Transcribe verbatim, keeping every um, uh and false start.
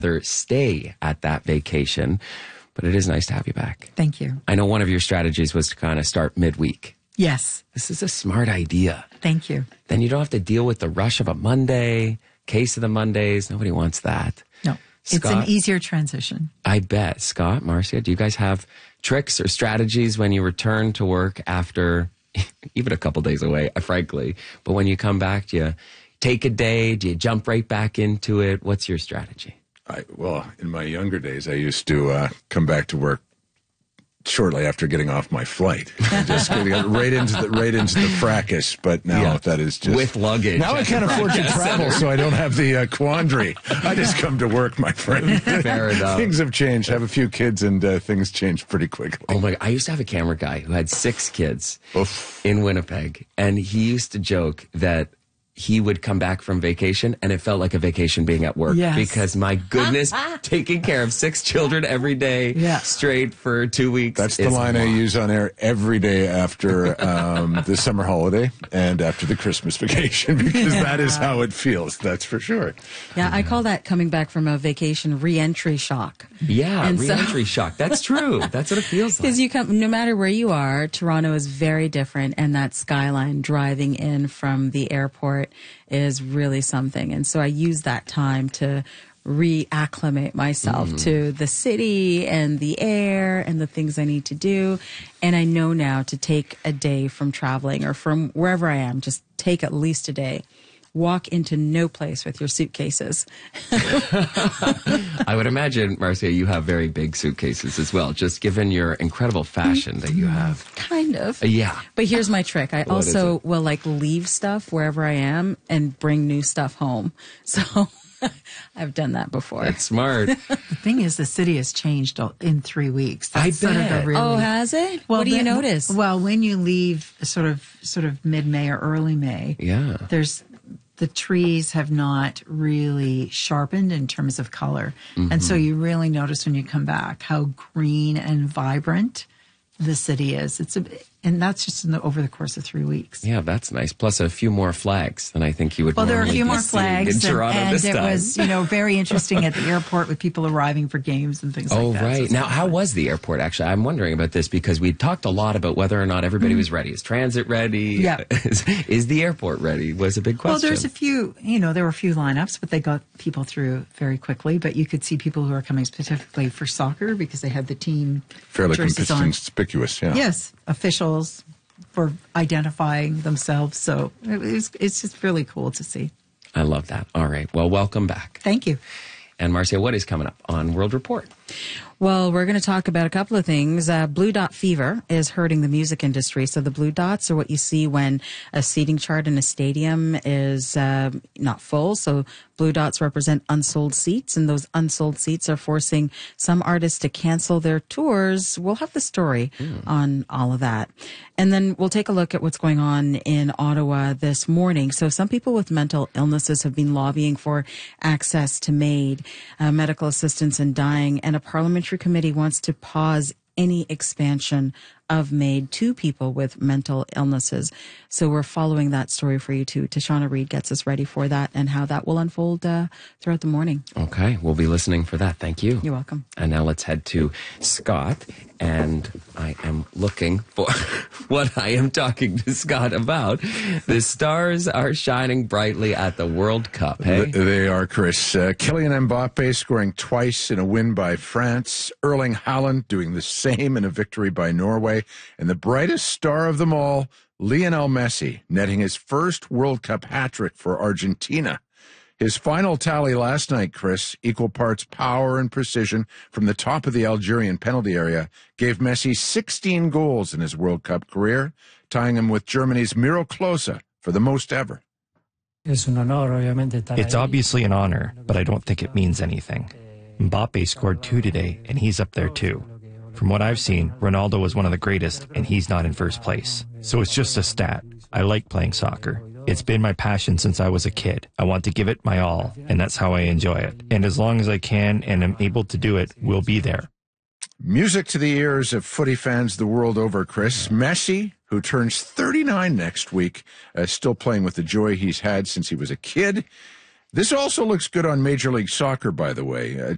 rather stay at that vacation. But it is nice to have you back. Thank you. I know one of your strategies was to kind of start midweek. Yes. This is a smart idea. Thank you. Then you don't have to deal with the rush of a Monday, case of the Mondays. Nobody wants that. No, Scott, it's an easier transition. I bet. Scott, Marcia, do you guys have tricks or strategies when you return to work after even a couple days away, frankly? But when you come back, do you take a day? Do you jump right back into it? What's your strategy? I, well, in my younger days, I used to uh, come back to work shortly after getting off my flight, just getting right into the right into the fracas. But now yeah. that is just with luggage. Now I can't afford to travel, so I don't have the uh, quandary. I just come to work, my friend. Fair enough. Things have changed. I have a few kids, and uh, things change pretty quickly. Oh my! I used to have a camera guy who had six kids Oof. in Winnipeg, and he used to joke that he would come back from vacation and it felt like a vacation being at work yes. because my goodness, taking care of six children every day yeah. straight for two weeks. That's the line long. I use on air every day after um, the summer holiday and after the Christmas vacation because yeah. that is how it feels. That's for sure. Yeah, I call that coming back from a vacation re-entry shock. Yeah, and re-entry so, shock. That's true. That's what it feels like. Because you come, no matter where you are, Toronto is very different, and that skyline driving in from the airport is really something. And so I use that time to reacclimate myself mm. to the city and the air and the things I need to do. And I know now to take a day from traveling or from wherever I am, just take at least a day. Walk into no place with your suitcases. I would imagine, Marcia, you have very big suitcases as well, just given your incredible fashion that you have. Kind of. Uh, yeah. But here's my trick. I What also will like leave stuff wherever I am and bring new stuff home. So I've done that before. That's smart. The thing is, the city has changed in three weeks. That's I sort bet. Of a really, oh, has it? Well, what do you the, notice? Well, when you leave sort of sort of mid-May or early May, yeah, there's the trees have not really sharpened in terms of color. Mm-hmm. And so you really notice when you come back how green and vibrant the city is. It's a, and that's just in the, over the course of three weeks. Yeah, that's nice. Plus a few more flags than I think you would well, there are a normally few be more seeing flags, in and, Toronto and this it time. was, you know, very interesting at the airport with people arriving for games and things oh, like that. right. So now, how fun. was the airport, actually? I'm wondering about this because we talked a lot about whether or not everybody mm. was ready. Is transit ready? Yeah. is, is the airport ready? Was a big question. Well, there's a few, you know, there were a few lineups, but they got people through very quickly. But you could see people who are coming specifically for soccer because they had the team fairly jerseys on. Conspicuous, yeah. Yes, officials for identifying themselves. So it was, it's just really cool to see. I love that. All right. Well, welcome back. Thank you. And Marcia, what is coming up on World Report? Well, we're going to talk about a couple of things. Uh, blue dot fever is hurting the music industry. So the blue dots are what you see when a seating chart in a stadium is uh, not full. So blue dots represent unsold seats, and those unsold seats are forcing some artists to cancel their tours. We'll have the story mm. on all of that. And then we'll take a look at what's going on in Ottawa this morning. So some people with mental illnesses have been lobbying for access to MAID, uh, medical assistance in dying, and a parliamentary committee wants to pause any expansion of MAID to people with mental illnesses. So we're following that story for you too. Tashana Reed gets us ready for that and how that will unfold uh, throughout the morning. Okay, we'll be listening for that. Thank you. You're welcome. And now let's head to Scott. And I am looking for what I am talking to Scott about. The stars are shining brightly at the World Cup. Hey, they are, Chris. Uh, Kylian Mbappe scoring twice in a win by France. Erling Haaland doing the same in a victory by Norway. And the brightest star of them all, Lionel Messi, netting his first World Cup hat-trick for Argentina. His final tally last night, Chris, equal parts power and precision from the top of the Algerian penalty area, gave Messi sixteen goals in his World Cup career, tying him with Germany's Miro Klose for the most ever. It's obviously an honor, but I don't think it means anything. Mbappe scored two today, and he's up there too. From what I've seen, Ronaldo was one of the greatest, and he's not in first place. So it's just a stat. I like playing soccer. It's been my passion since I was a kid. I want to give it my all, and that's how I enjoy it. And as long as I can and am able to do it, we'll be there. Music to the ears of footy fans the world over, Chris. Messi, who turns thirty-nine next week, uh, still playing with the joy he's had since he was a kid. This also looks good on Major League Soccer, by the way. Uh,